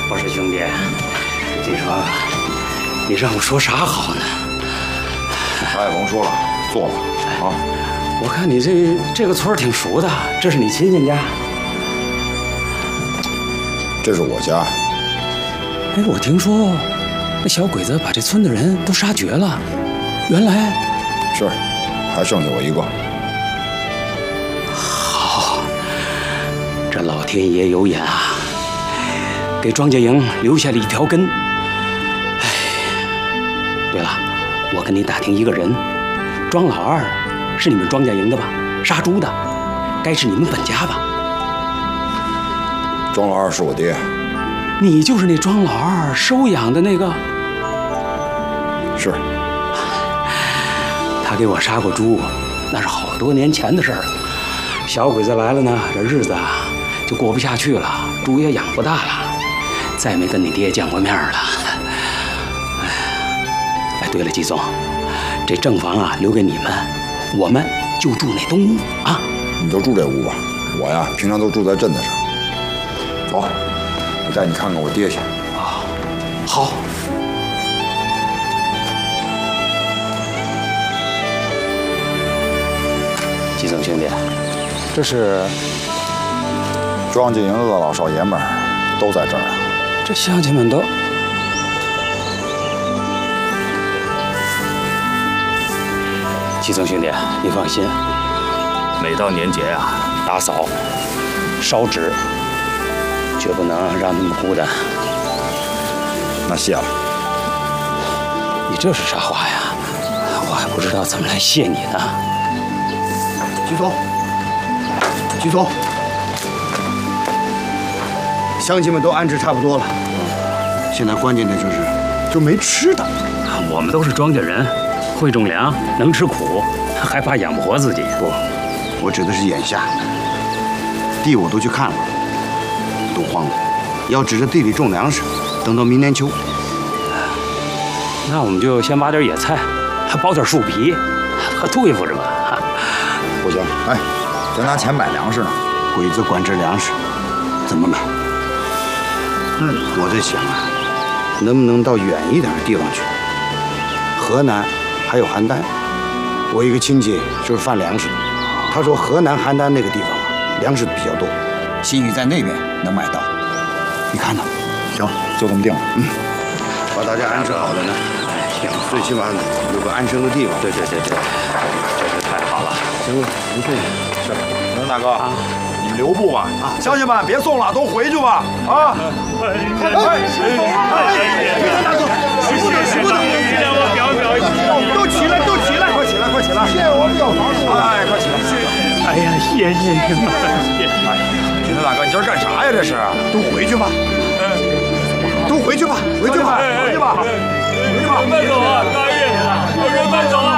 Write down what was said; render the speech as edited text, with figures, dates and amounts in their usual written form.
不是兄弟，你说你让我说啥好呢？ 啥也甭说了，坐吧。啊， 我看你这个村儿挺熟的，这是你亲戚家？ 这是我家。 哎，我听说那小鬼子把这村的人都杀绝了，原来是，还剩下我一个。 好，这老天爷有眼啊，给庄稼营留下了一条根。哎，对了，我跟你打听一个人，庄老二是你们庄稼营的吧？杀猪的，该是你们本家吧？ 庄老二是我爹。 你就是那庄老二收养的那个？ 是。 他给我杀过猪，那是好多年前的事儿了。小鬼子来了呢，这日子啊就过不下去了，猪也养不大了，再没跟你爹见过面了。哎，对了，季总，这正房啊留给你们，我们就住那东屋啊。 你就住这屋吧，我呀平常都住在镇子上。走，我带你看看我爹去。 啊，好。季总兄弟，这是庄稼营子的老少爷们儿都在这儿啊。 这乡亲们都。季总兄弟，你放心，每到年节啊，打扫、烧纸，绝不能让他们孤单。 那谢了。 你这是啥话呀？我还不知道怎么来谢你呢。 局总，局总，乡亲们都安置差不多了，现在关键的就没吃的。 我们都是庄稼人，会种粮，能吃苦，还怕养不活自己？ 不，我指的是眼下，地我都去看了，都荒了，要指着地里种粮食，等到明年秋。 那我们就先挖点野菜，还包点树皮，和对付着吧。 不行，哎，咱拿钱买粮食呢。 鬼子管制粮食，怎么买？那我在想啊，能不能到远一点的地方去？河南还有邯郸，我一个亲戚就是贩粮食的，他说河南邯郸那个地方啊，粮食比较多，兴许在那边能买到。你看呢？ 行，就这么定了。 把大家安置好了呢，行，最起码有个安身的地方。 对，这是太好了。 行了，您退下。 是，行，大哥，你们留步吧。啊，乡亲们别送了，都回去吧。啊！ 快点，大哥，谢谢让我表一下。 都起来，快起来！谢谢我表房。哎，快起来！ 哎呀，谢谢你们，谢谢。 金德大哥，你这是干啥呀？这是？ 都回去吧。都回去吧，回去吧。 慢走啊，大爷，我说慢走啊。